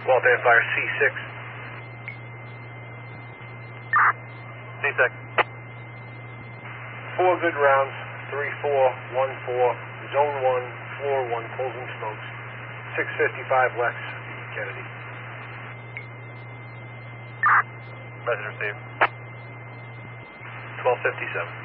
Walt Fire C6. C6. 4 good rounds, 3-4, 1-4, zone 1, floor 1, pulls and smokes. 655 Lex, Kennedy. Message received. 1257.